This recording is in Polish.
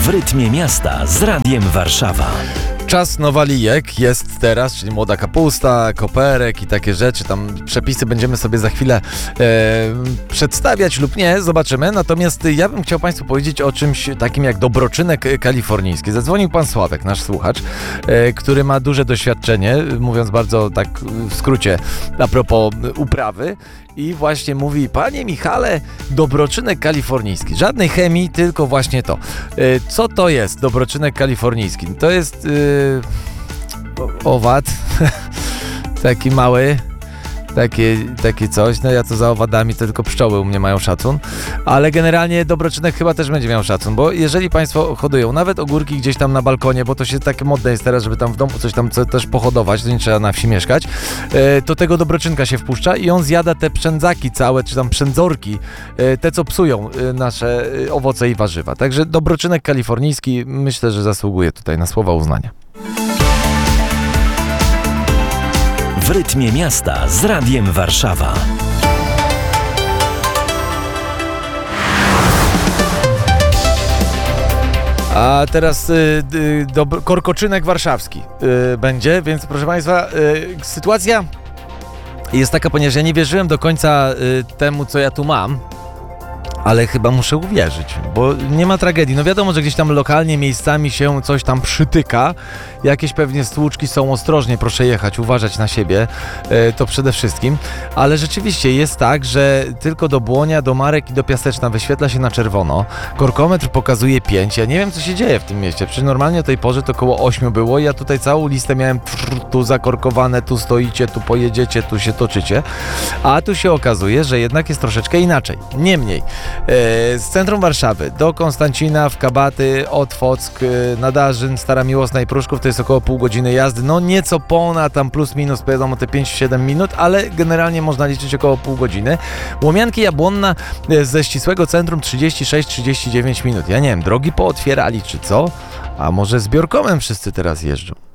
W rytmie miasta z Radiem Warszawa. Czas nowalijek jest teraz, czyli młoda kapusta, koperek i takie rzeczy. Tam przepisy będziemy sobie za chwilę przedstawiać lub nie, zobaczymy. Natomiast ja bym chciał Państwu powiedzieć o czymś takim jak dobroczynek kalifornijski. Zadzwonił Pan Sławek, nasz słuchacz, który ma duże doświadczenie, mówiąc bardzo tak w skrócie a propos uprawy. I właśnie mówi: panie Michale, dobroczynek kalifornijski. Żadnej chemii, tylko właśnie to. Co to jest dobroczynek kalifornijski? To jest owad, taki mały, takie coś. No ja to za owadami to tylko pszczoły u mnie mają szacun. Ale generalnie dobroczynek chyba też będzie miał szacun, bo jeżeli Państwo hodują nawet ogórki gdzieś tam na balkonie, bo to się takie modne jest teraz, żeby tam w domu coś tam też pohodować, to nie trzeba na wsi mieszkać, to tego dobroczynka się wpuszcza i on zjada te przędzaki całe, czy tam przędzorki, te co psują nasze owoce i warzywa. Także dobroczynek kalifornijski myślę, że zasługuje tutaj na słowa uznania. W rytmie miasta z Radiem Warszawa. A teraz korkoczynek warszawski będzie, więc proszę Państwa, sytuacja jest taka, ponieważ ja nie wierzyłem do końca temu, co ja tu mam, ale chyba muszę uwierzyć, bo nie ma tragedii. No wiadomo, że gdzieś tam lokalnie miejscami się coś tam przytyka, jakieś pewnie stłuczki są, ostrożnie proszę jechać, uważać na siebie, to przede wszystkim, ale rzeczywiście jest tak, że tylko do Błonia, do Marek i do Piaseczna wyświetla się na czerwono, korkometr pokazuje 5, ja nie wiem co się dzieje w tym mieście, przecież normalnie o tej porze to około 8 było, ja tutaj całą listę miałem tu zakorkowane, tu stoicie, tu pojedziecie, tu się toczycie, a tu się okazuje, że jednak jest troszeczkę inaczej. Niemniej, z centrum Warszawy do Konstancina, w Kabaty, Otwock, Nadarzyn, Stara Miłosna i Pruszków to jest około pół godziny jazdy, no nieco ponad tam plus minus, wiadomo, te 5-7 minut, ale generalnie można liczyć około pół godziny. Łomianki Jabłonna ze ścisłego centrum 36-39 minut. Ja nie wiem, drogi pootwierali czy co? A może z Biorkomem wszyscy teraz jeżdżą?